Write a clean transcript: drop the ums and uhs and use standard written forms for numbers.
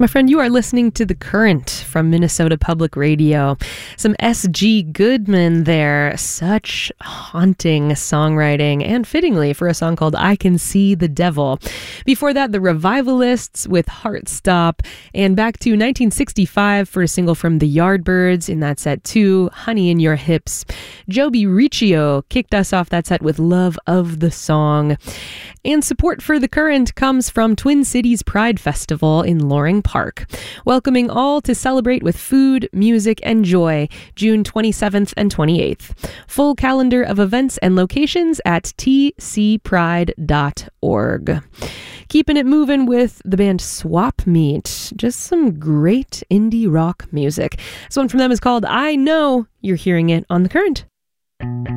My friend, you are listening to The Current from Minnesota Public Radio. Some S.G. Goodman there. Such haunting songwriting, and fittingly for a song called I Can See the Devil. Before that, the Revivalists with Heartstop, and back to 1965 for a single from the Yardbirds. In that set too, Honey in Your Hips. Joby Riccio kicked us off that set with Love of the Song. And support for The Current comes from Twin Cities Pride Festival in Loring Park, welcoming all to celebrate with food, music, and joy, June 27th and 28th. Full calendar of events and locations at tcpride.org. Keeping it moving with the band Swap Meet. Just some great indie rock music. This one from them is called I Know. You're hearing it on The Current.